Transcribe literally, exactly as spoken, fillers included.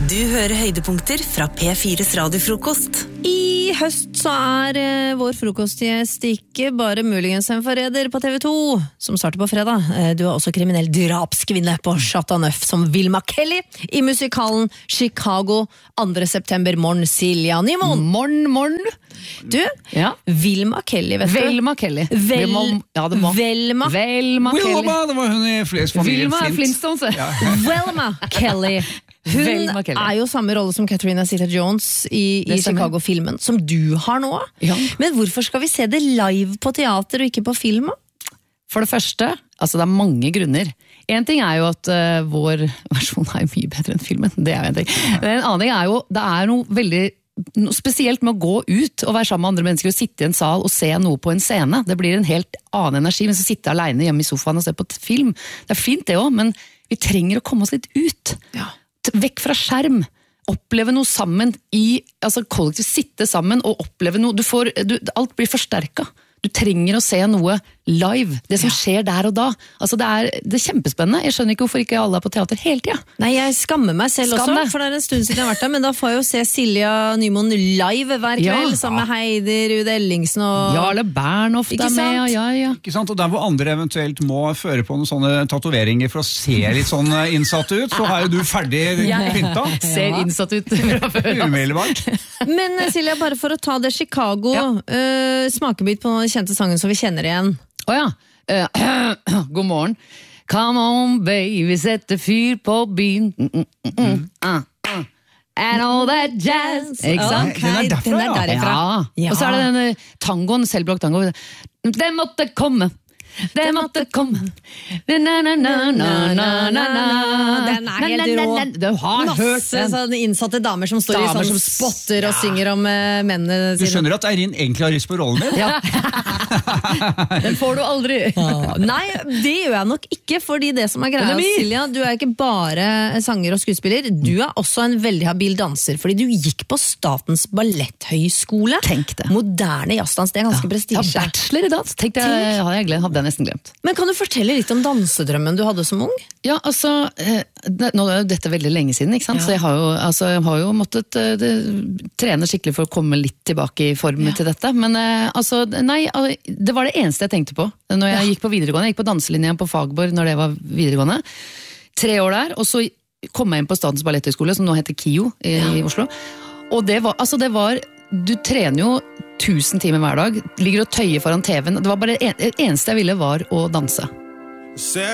Du hører høydepunkter fra P fires radiofrokost. I høst så er eh, vår frokostgjest ikke bare muligens en forræder på T V to, som starter på fredag. Eh, du er også kriminell drapskvinne på Chateau Neuf som Vilma Kelly i musikalen Chicago andre september. Morgen, Silja Nymoen. Morgen, morgen. Du, Ja. Vilma Kelly, vet du. Velma Kelly. Vel, Vi må, ja, det må. Velma. Velma Kelly. Wilma, det var hun i Flers familie Vilma Flint. Flintstones. Ja. Velma Kelly. Hun Velma Kelly. er jo samme rolle som Catherine Zeta-Jones i, i Det stemmer. Chicago-filmen, som du har nå. Ja. Men hvorfor skal vi se det live på teater og ikke på film? For det første, altså det er mange grunner. En ting er jo at uh, vår versjon er mye bedre enn filmen. Det er jo en ting. Men en annen ting er jo, det er noe veldig noe spesielt med å gå ut og være sammen med andre mennesker og sitte i en sal og se noe på en scene. Det blir en helt annen energi, men så sitte alene hjemme i sofaen og se på et film. Det er fint det også, men vi trenger å komme oss litt ut. Ja. Vekk fra skjerm. Oppleve noe sammen i, altså kollektivt sitte sammen og oppleve noe. Du får, du, alt blir forsterket. Du trenger å se noe live. Det som skjer der og da. Altså det er, det er kjempespennende. Jeg skjønner ikke hvorfor ikke alle er på teater hele tida. Nei, jeg skammer meg selv Skam også, deg. for det er en stund siden jeg har vært der, men da får jeg jo se Silja Nymoen live hver Ja. kveld, sammen med Heidi Rude Ellingsen og... Jarle Bernhoft Ikke er med, sant? ja, ja. Ikke sant? Og der hvor andre eventuelt må føre på noen sånne tatoveringer for å se litt sånn innsatt ut, så er jo du ferdig pynta. Ser innsatt ut fra før. Umiddelbart. Men Silja, bare for å ta det Chicago, Ja. øh, smakebit på den kjente sangen som vi kjenner igjen. Åja, uh, god morgen. Come on baby, sette fyr på byen. Mm, mm, mm, mm. Uh, uh. And all that jazz. Ikke sant? Ok, Den er derfra, den er ja. derifra. Ja. Ja. Og så er det den eh, tangoen, selvblokk tango. Det måtte komme. Det måtte komme. Na, na, na, na, na, na, na. Den er helt Na, na, rå. na, na. Du har hørt Masse den. sånne innsatte damer som står Damer i sånn som- spotter og synger om uh, mennene Du sine. skjønner at Eirin egentlig har lyst på rollen din? Ja. Den får du aldri. Nei, det gjør jeg nok ikke, fordi det som er greia, Den er min. Silja, du er ikke bare sanger og skuespiller, du er også en veldig habil danser, fordi du gikk på Statens Balletthøyskole. Tenk det. Moderne jazzdans, det er ganske Ja, prestisje. bachelor i dans. Tenk det, hadde jeg, glemt, hadde jeg nesten glemt. Men kan du fortelle litt om dansedrømmen du hadde som ung? Ja, altså, eh, det, nå er jo dette veldig lenge siden, ikke sant? Ja. Så jeg har jo, altså, jeg har jo måttet eh, det, trene skikkelig for å komme litt tilbake i form til dette. Men eh, altså, nei, al- det var det eneste jeg tenkte på når jeg Ja. gikk på videregående. Jeg gikk på danselinja på Fagborg når det var videregående. Tre år der, og så kom jeg inn på Statens Balletthøyskole, som nå heter KIO i, i Oslo. Og det var, altså det var, du trener jo tusen timer hver dag, ligger og tøyer foran T V-en. Det var bare det en, det eneste jeg ville var å danse.